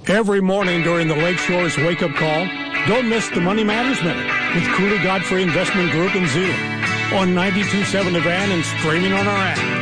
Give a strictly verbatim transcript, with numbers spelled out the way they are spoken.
Every morning during the Lakeshore's wake-up call, don't miss the Money Matters Minute with Cooley Godfrey Investment Group in Zeeland on ninety-two point seven The Van and streaming on our app.